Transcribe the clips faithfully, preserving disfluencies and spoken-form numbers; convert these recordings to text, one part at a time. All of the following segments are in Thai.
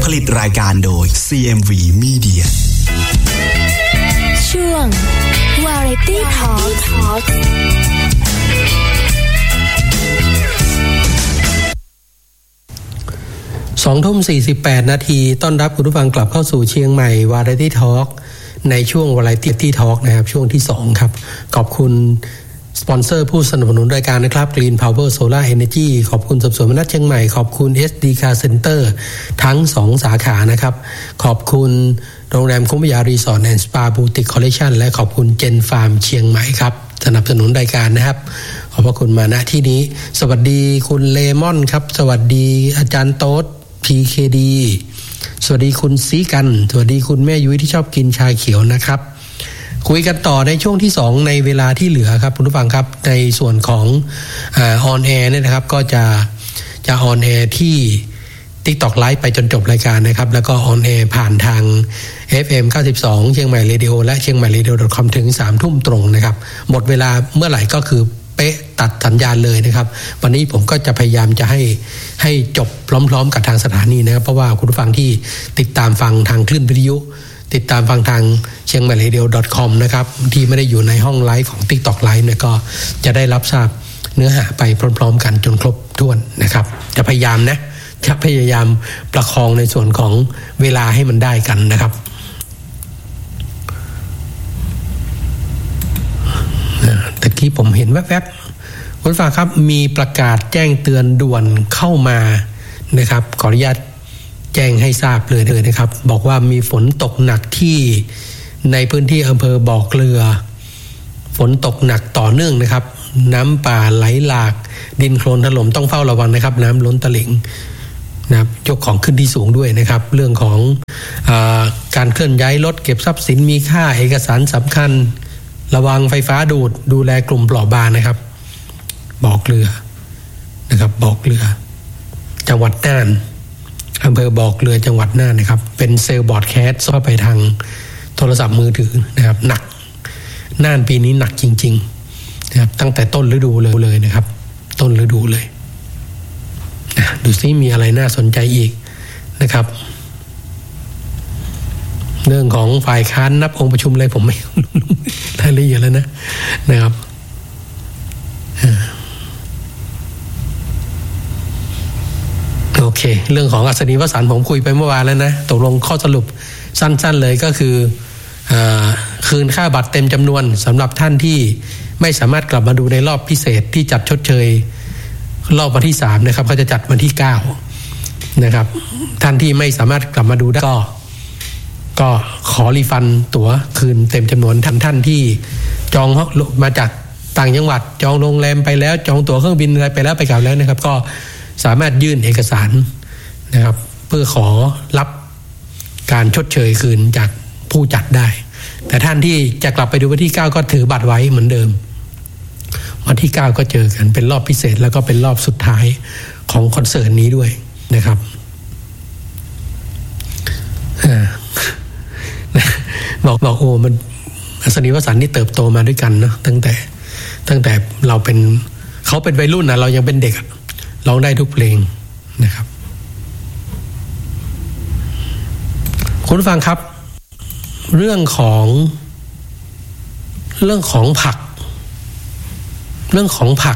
ลิตรายการโดย ซี เอ็ม วี Media ช่วง Variety Talk สองทุ่มสี่สิบแปดนาทีต้อนรับคุณผู้ฟังกลับเข้าสู่เชียงใหม่ Variety Talk ในช่วง Variety Talk นะครับช่วงที่สองครับขอบคุณสปอนเซอร์ผู้สนับสนุนรายการนะครับ Green Power Solar Energy ขอบคุณสำนักงานเชียงใหม่ขอบคุณ เอส ดี Car Center ทั้งสองสาขานะครับขอบคุณโรงแรมคุ้มยารีสอร์ทแอนด์สปาบูติกคอลเลคชั่นและขอบคุณเจนฟาร์มเชียงใหม่ครับสนับสนุนรายการนะครับขอบพระคุณมาณที่นี้สวัสดีคุณเลมอนครับสวัสดีอาจารย์โต๊ด พี เค ดี สวัสดีคุณซีกันสวัสดีคุณแม่ยุ้ยที่ชอบกินชาเขียวนะครับคุยกันต่อในช่วงที่สองในเวลาที่เหลือครับคุณผู้ฟังครับในส่วนของอ่าออนแอร์เนี่ยนะครับก็จะจะออนแอร์ที่ TikTok Live ไปจนจบรายการนะครับแล้วก็ออนแอร์ผ่านทาง เอฟ เอ็ม เก้าสิบสองเชียงใหม่เรดิโอและเชียงใหม่เรดิโอ .com ถึง สามทุ่มตรงนะครับหมดเวลาเมื่อไหร่ก็คือเป๊ะตัดสัญญาณเลยนะครับวันนี้ผมก็จะพยายามจะให้ให้จบพร้อมๆกับทางสถานีนะครับเพราะว่าคุณผู้ฟังที่ติดตามฟังทางคลื่นวิทยุติดตามฟังทางเชียงใหม่เรดิโอ .com นะครับที่ไม่ได้อยู่ในห้องไลฟ์ของ TikTok Live เนี่ยก็จะได้รับทราบเนื้อหาไปพร้อมๆกันจนครบถ้วนนะครับจะพยายามนะจะพยายามประคองในส่วนของเวลาให้มันได้กันนะครับตะกี้ผมเห็นแวบๆคุณผู้ฟังครับมีประกาศแจ้งเตือนด่วนเข้ามานะครับขออนุญาตแจ้งให้ทราบเลยเลยนะครับบอกว่ามีฝนตกหนักที่ในพื้นที่อำเภอบ่อเกลือฝนตกหนักต่อเนื่องนะครับน้ำป่าไหลหลากดินโคลนถล่มต้องเฝ้าระวังนะครับน้ำล้นตลิ่งนะครับยกของขึ้นที่สูงด้วยนะครับเรื่องของอ่าการเคลื่อนย้ายรถเก็บทรัพย์สินมีค่าเอกสารสำคัญระวังไฟฟ้าดูดดูแลกลุ่มเปราะบางนะครับบ่อเกลือนะครับบ่อเกลือจังหวัดน่านอำเภอบ่อเกลือจังหวัดน่านนะครับเป็นเซลล์บอร์ดแคสต์เข้าไปทางโทรศัพท์มือถือนะครับหนักน่านปีนี้หนักจริงๆนะครับตั้งแต่ต้นฤดูเลยเลยนะครับต้นฤดูเลยดูซิมีอะไรน่าสนใจอีกนะครับเรื่องของฝ่ายค้านนับองค์ประชุมอะไรผมไม่รายละเอียดแล้วนะนะครับโอเคเรื่องของอัศนีวสันต์ผมคุยไปเมื่อวานแล้วนะตกลงข้อสรุปสั้นๆเลยก็คือคืนค่าบัตรเต็มจำนวนสำหรับท่านที่ไม่สามารถกลับมาดูในรอบพิเศษที่จัดชดเชยรอบวันที่สามนะครับเขาจะจัดวันที่เก้านะครับท่านที่ไม่สามารถกลับมาดูได้ก็ก็ขอรีฟันตั๋วคืนเต็มจำนวนท่านท่านที่จองมาจากต่างจังหวัดจองโรงแรมไปแล้วจองตั๋วเครื่องบินอะไรไปแล้วไปกลับแล้วนะครับก็สามารถยื่นเอกสารนะครับเพื่อขอรับการชดเชยคืนจากผู้จัดได้แต่ท่านที่จะกลับไปดูวันที่เก้าก็ถือบัตรไว้เหมือนเดิมวันที่เก้าก็เจอกันเป็นรอบพิเศษแล้วก็เป็นรอบสุดท้ายของคอนเสิร์ตนี้ด้วยนะครับบอกบอกโอ้มันอัศนีวสันต์นี่เติบโตมาด้วยกันเนาะตั้งแต่ตั้งแต่เราเป็นเขาเป็นวัยรุ่นนะเรายังเป็นเด็กร้องได้ทุกเพลงนะครับคุณผู้ฟังครับเรื่องของเรื่องของผักเรื่องของผัก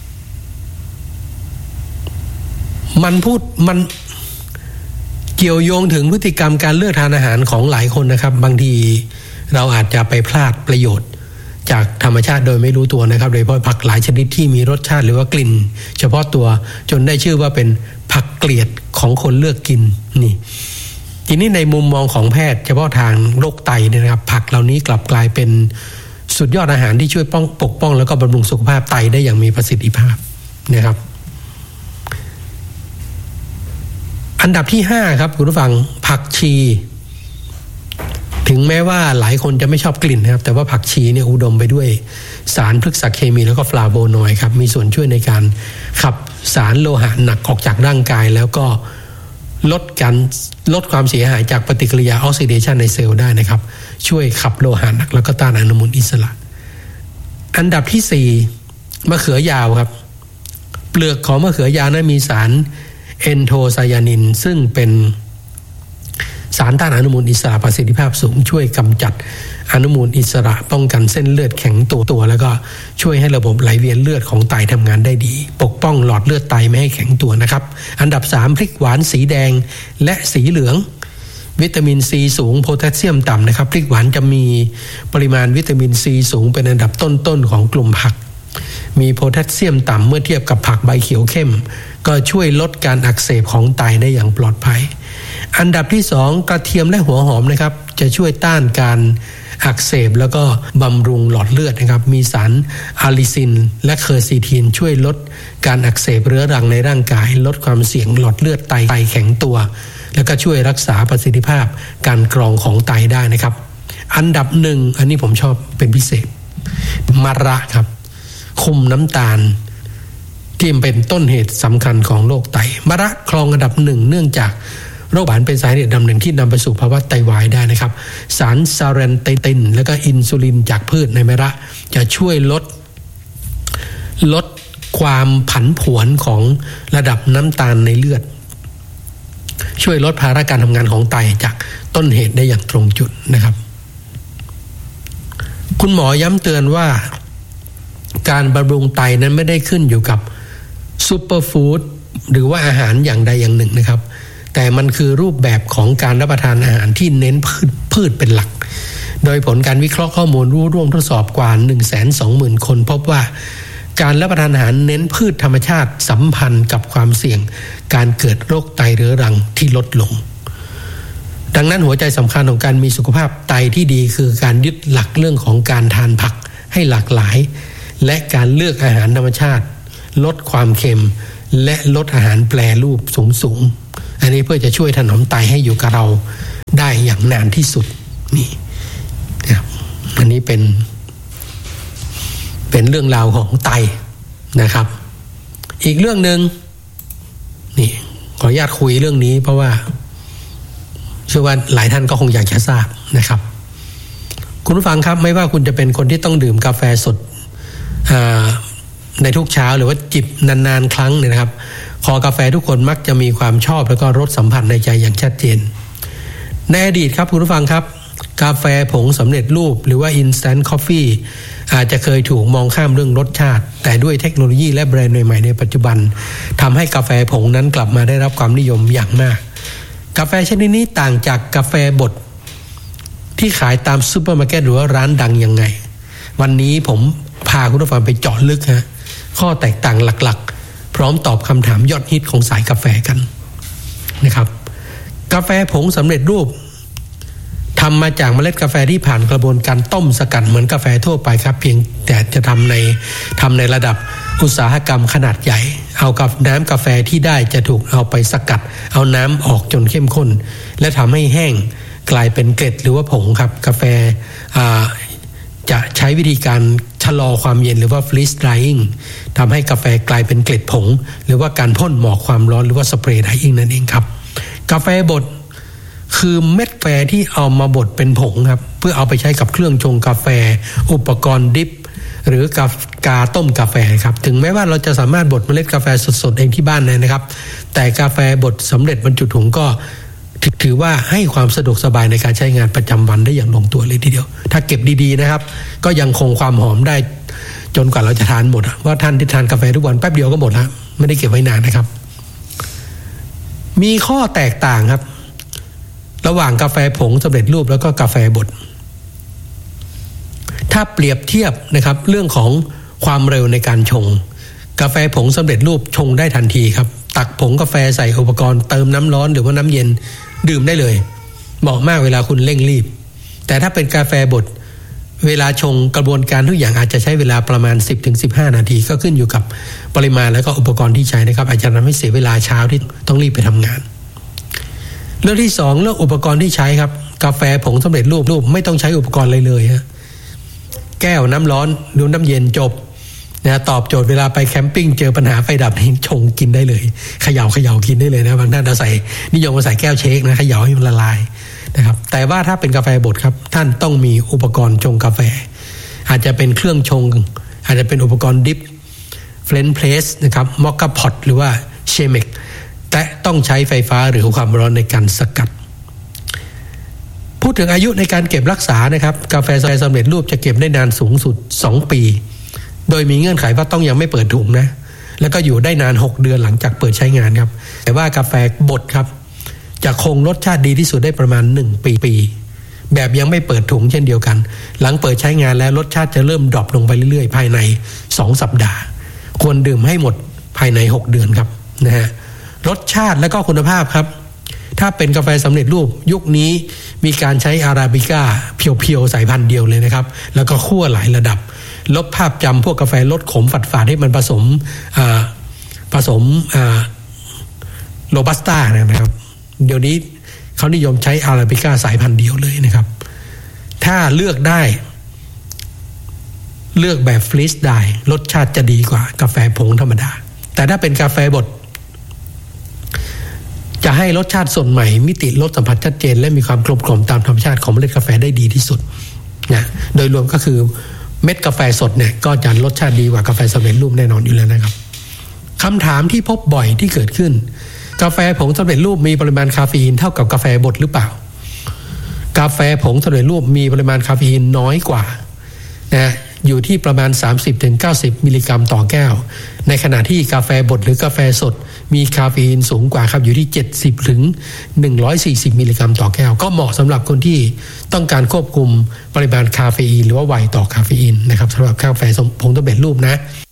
มันพูดมันเกี่ยวโยงถึงพฤติกรรมการเลือกทานอาหารของหลายคนนะครับบางทีเราอาจจะไปพลาดประโยชน์จากธรรมชาติโดยไม่รู้ตัวนะครับโดยเฉพาะผักหลายชนิดที่มีรสชาติหรือว่ากลิ่นเฉพาะตัวจนได้ชื่อว่าเป็นผักเกลียดของคนเลือกกินนี่ทีนี้ในมุมมองของแพทย์เฉพาะทางโรคไตเนี่ยนะครับผักเหล่านี้กลับกลายเป็นสุดยอดอาหารที่ช่วยป้องปกป้องแล้วก็บำรุงสุขภาพไตได้อย่างมีประสิทธิภาพนะครับอันดับที่ห้าครับคุณผู้ฟังผักชีถึงแม้ว่าหลายคนจะไม่ชอบกลิ่นนะครับแต่ว่าผักชีเนี่ยอุดมไปด้วยสารพฤกษเคมีแล้วก็ฟลาโวนอยด์ครับมีส่วนช่วยในการขับสารโลหะหนักออกจากร่างกายแล้วก็ลดการลดความเสียหายจากปฏิกิริยาออกซิเดชันในเซลล์ได้นะครับช่วยขับโลหะหนักแล้วก็ต้านอนุมูลอิสระอันดับที่สี่มะเขือยาวครับเปลือกของมะเขือยาวนั้นมีสารเอนโทไซยานินซึ่งเป็นสารต้านอนุมูลอิสระประสิทธิภาพสูงช่วยกำจัดอนุมูลอิสระป้องกันเส้นเลือดแข็งตัวตัวแล้วก็ช่วยให้ระบบไหลเวียนเลือดของไตทำงานได้ดีปกป้องหลอดเลือดไตไม่ให้แข็งตัวนะครับอันดับสามพริกหวานสีแดงและสีเหลืองวิตามินซีสูงโพแทสเซียมต่ำนะครับพริกหวานจะมีปริมาณวิตามินซีสูงเป็นอันดับต้นๆของกลุ่มผักมีโพแทสเซียมต่ำเมื่อเทียบกับผักใบเขียวเข้มก็ช่วยลดการอักเสบของไตได้อย่างปลอดภัยอันดับที่สองกระเทียมและหัวหอมนะครับจะช่วยต้านการอักเสบแล้วก็บำรุงหลอดเลือดนะครับมีสารอะลิซินและเคอร์ซีทีนช่วยลดการอักเสบเรื้อรังในร่างกายลดความเสี่ยงหลอดเลือดไตไตแข็งตัวแล้วก็ช่วยรักษาประสิทธิภาพการกรองของไตได้นะครับอันดับหนึ่งอันนี้ผมชอบเป็นพิเศษมะระครับคุมน้ำตาลที่เป็นต้นเหตุสำคัญของโรคไตมะระครองอันดับหนึ่งเนื่องจากโรคหวานเป็นสาเหตุอันดับหนึ่งที่นำไปสู่ภาวะไตวายได้นะครับสารซาเรนไตตินและก็อินซูลินจากพืชในมะระจะช่วยลดลดความผันผวนของระดับน้ำตาลในเลือดช่วยลดภาระการทำงานของไตจากต้นเหตุได้อย่างตรงจุดนะครับคุณหมอย้ำเตือนว่าการบำรุงไตนั้นไม่ได้ขึ้นอยู่กับซูเปอร์ฟู้ดหรือว่าอาหารอย่างใดอย่างหนึ่งนะครับแต่มันคือรูปแบบของการรับประทานอาหารที่เน้นพืชพืชเป็นหลักโดยผลการวิเคราะห์ข้อมูลรู้ร่วมทดสอบกว่า หนึ่งแสนสองหมื่น คนพบว่าการรับประทานอาหารเน้นพืชธรรมชาติสัมพันธ์กับความเสี่ยงการเกิดโรคไตเรื้อรังที่ลดลงดังนั้นหัวใจสำคัญของการมีสุขภาพไตที่ดีคือการยึดหลักเรื่องของการทานผักให้หลากหลายและการเลือกอาหารธรรมชาติลดความเค็มและลดอาหารแปรรูปสูงๆอันนี้เพื่อจะช่วยถนอมไตให้อยู่กับเราได้อย่างนานที่สุดนี่นะครับอันนี้เป็นเป็นเรื่องราวของไตนะครับอีกเรื่องนึงนี่ขออนุญาตคุยเรื่องนี้เพราะว่าเชื่อว่าหลายท่านก็คงอยากจะทราบนะครับคุณผู้ฟังครับไม่ว่าคุณจะเป็นคนที่ต้องดื่มกาแฟสดในทุกเช้าหรือว่าจิบนานๆครั้งเนี่ยนะครับคอกาแฟทุกคนมักจะมีความชอบแล้วก็รสสัมผัสในใจอย่างชัดเจนในอดีตครับคุณผู้ฟังครับกาแฟผงสำเร็จรูปหรือว่า Instant Coffee อาจจะเคยถูกมองข้ามเรื่องรสชาติแต่ด้วยเทคโนโลยีและแบรนด์ใหม่ๆในปัจจุบันทำให้กาแฟผงนั้นกลับมาได้รับความนิยมอย่างมากกาแฟชนิดนี้ต่างจากกาแฟบดที่ขายตามซูเปอร์มาร์เก็ตหรือว่าร้านดังยังไงวันนี้ผมพาคุณผู้ฟังไปเจาะลึกฮะข้อแตกต่างหลักๆพร้อมตอบคำถามยอดฮิตของสายกาแฟกันนะครับกาแฟผงสำเร็จรูปทำมาจากเมล็ดกาแฟที่ผ่านกระบวนการต้มสกัดเหมือนกาแฟทั่วไปครับเพียงแต่จะทำในทำในระดับอุตสาหกรรมขนาดใหญ่เอากับน้ำกาแฟที่ได้จะถูกเอาไปสกัดเอาน้ำออกจนเข้มข้นและทำให้แห้งกลายเป็นเกล็ดหรือว่าผงครับกาแฟจะใช้วิธีการชะลอความเย็นหรือว่า freeze drying ทำให้กาแฟกลายเป็นเกล็ดผงหรือว่าการพ่นหมอกความร้อนหรือว่า spray drying นั่นเองครับกาแฟบดคือเม็ดกาแฟที่เอามาบดเป็นผงครับเพื่อเอาไปใช้กับเครื่องชงกาแฟอุปกรณ์ดิฟหรือกากาต้มกาแฟครับถึงแม้ว่าเราจะสามารถบดเมล็ดกาแฟสดๆเองที่บ้านเลยนะครับแต่กาแฟบดสำเร็จบรรจุถุงก็ถือว่าให้ความสะดวกสบายในการใช้งานประจำวันได้อย่างลงตัวเลยทีเดียวถ้าเก็บดีๆนะครับก็ยังคงความหอมได้จนกว่าเราจะทานหมดว่าท่านที่ทานกาแฟทุกวันแป๊บเดียวก็หมดแล้วไม่ได้เก็บไว้นานนะครับมีข้อแตกต่างครับระหว่างกาแฟผงสำเร็จรูปแล้วก็กาแฟบดถ้าเปรียบเทียบนะครับเรื่องของความเร็วในการชงกาแฟผงสำเร็จรูปชงได้ทันทีครับตักผงกาแฟใส่อุปกรณ์เติมน้ำร้อนหรือว่าน้ำเย็นดื่มได้เลยเหมาะมากเวลาคุณเร่งรีบแต่ถ้าเป็นกาแฟบดเวลาชงกระบวนการทุกอย่างอาจจะใช้เวลาประมาณ สิบถึงสิบห้า นาทีก็ขึ้นอยู่กับปริมาณและก็อุปกรณ์ที่ใช้นะครับอาจจะทำให้เสียเวลาเช้าที่ต้องรีบไปทำงานเรื่องที่สองเรื่องอุปกรณ์ที่ใช้ครับกาแฟผงสำเร็จรูปรูปไม่ต้องใช้อุปกรณ์อะไรเลยฮะแก้วน้ำร้อนหรือน้ำเย็นจบนะตอบโจทย์เวลาไปแคมปิ้งเจอปัญหาไฟดับนี่ชงกินได้เลยเขย่าเขย่ากินได้เลยนะบางท่านเอาใส่นิยมมาใส่แก้วเชคนะเขย่าให้มันละลายนะครับแต่ว่าถ้าเป็นกาแฟบดครับท่านต้องมีอุปกรณ์ชงกาแฟอาจจะเป็นเครื่องชงอาจจะเป็นอุปกรณ์ดิฟเฟรนช์เพรสนะครับมอคคาพอตหรือว่าเชเมกแต่ต้องใช้ไฟฟ้าหรือความร้อนในการสกัดพูดถึงอายุในการเก็บรักษานะครับกาแฟสำเร็จรูปจะเก็บได้นานสูงสุดสองปีโดยมีเงื่อนไขว่าต้องยังไม่เปิดถุงนะแล้วก็อยู่ได้นานหกเดือนหลังจากเปิดใช้งานครับแต่ว่ากาแฟบดครับจะคงรสชาติดีที่สุดได้ประมาณหนึ่งปีปีแบบยังไม่เปิดถุงเช่นเดียวกันหลังเปิดใช้งานแล้วรสชาติจะเริ่มดรอปลงไปเรื่อยๆภายในสองสัปดาห์ควรดื่มให้หมดภายในหกเดือนครับนะฮะรสชาติและก็คุณภาพครับถ้าเป็นกาแฟสำเร็จรูปยุคนี้มีการใช้อาราบิก้าเพียวๆสายพันธุ์เดียวเลยนะครับแล้วก็คั่วหลายระดับลบภาพจำพวกกาแฟรสขมฝาดๆให้มันผสมผสมโรบัสต้านะครับเดี๋ยวนี้เขานิยมใช้อาราบิก้าสายพันธุ์เดียวเลยนะครับถ้าเลือกได้เลือกแบบฟรีสได้รสชาติจะดีกว่ากาแฟผงธรรมดาแต่ถ้าเป็นกาแฟบดจะให้รสชาติสดใหม่มิติรสสัมผัสชัดเจนและมีความกลมกล่อมตามธรรมชาติของเมล็ดกาแฟได้ดีที่สุดนะโดยรวมก็คือเม็ดกาแฟสดเนี่ยก็จะรสชาติดีกว่ากาแฟสำเร็จรูปแน่นอนอยู่แล้วนะครับคำถามที่พบบ่อยที่เกิดขึ้นกาแฟผงสำเร็จรูปมีปริมาณคาเฟอีนเท่ากับกาแฟบดหรือเปล่ากาแฟผงสำเร็จรูปมีปริมาณคาเฟอีนน้อยกว่านะอยู่ที่ประมาณ สามสิบถึงเก้าสิบ มิลลิกรัมต่อแก้วในขณะที่กาแฟบดหรือกาแฟสดมีคาเฟอีนสูงกว่าครับอยู่ที่เจ็ดสิบถึงหนึ่งร้อยสี่สิบ มิลลิกรัมต่อแก้วก็เหมาะสำหรับคนที่ต้องการควบคุมปริมาณคาเฟอีนหรือว่าไวต่อคาเฟอีนนะครับสำหรับกาแฟผงสำเร็จรูปนะ